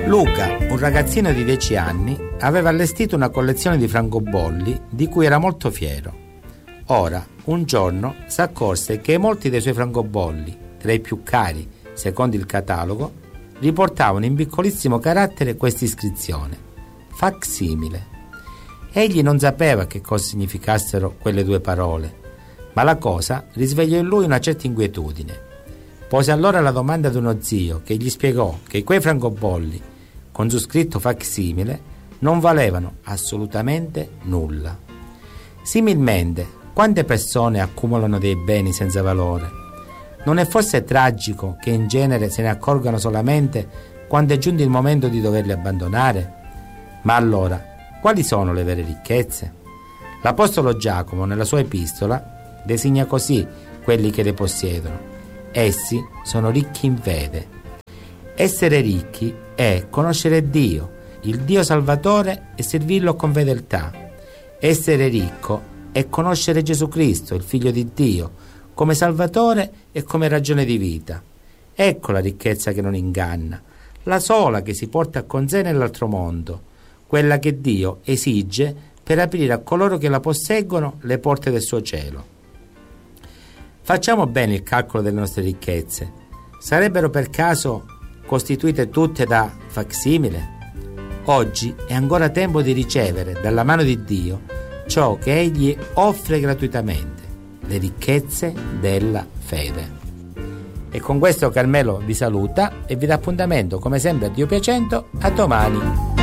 Luca, un ragazzino di 10 anni, aveva allestito una collezione di francobolli di cui era molto fiero. Ora, un giorno, si accorse che molti dei suoi francobolli, tra i più cari, secondo il catalogo, riportavano in piccolissimo carattere questa iscrizione: facsimile. Egli non sapeva che cosa significassero quelle due parole, ma la cosa risvegliò in lui una certa inquietudine. Pose allora la domanda ad uno zio, che gli spiegò che quei francobolli con su scritto facsimile non valevano assolutamente nulla. Similmente, quante persone accumulano dei beni senza valore? Non è forse tragico che in genere se ne accorgano solamente quando è giunto il momento di doverli abbandonare? Ma allora, quali sono le vere ricchezze? L'Apostolo Giacomo, nella sua epistola, designa così quelli che le possiedono: essi sono ricchi in fede. Essere ricchi è conoscere Dio, il Dio Salvatore, e servirlo con fedeltà. Essere ricco è conoscere Gesù Cristo, il Figlio di Dio, come Salvatore e come ragione di vita. Ecco la ricchezza che non inganna, la sola che si porta con sé nell'altro mondo, quella che Dio esige per aprire a coloro che la posseggono le porte del suo cielo. Facciamo bene il calcolo delle nostre ricchezze. Sarebbero per caso costituite tutte da facsimile? Oggi è ancora tempo di ricevere dalla mano di Dio ciò che Egli offre gratuitamente, le ricchezze della fede. E con questo Carmelo vi saluta e vi dà appuntamento, come sempre a Dio piacendo, a domani.